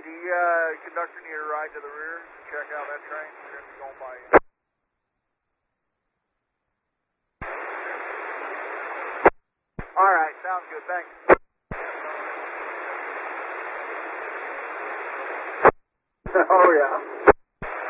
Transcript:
conductor need a ride to the rear to check out that train? We're going to be going by you. All right, sounds good. Thanks. Oh, yeah.